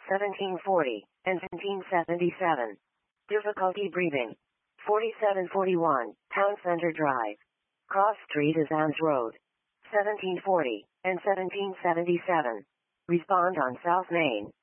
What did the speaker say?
1740, and 1777. Difficulty breathing. 4741, Town Center Drive. Cross Street is Anns Road. 1740, and 1777. Respond on South Main.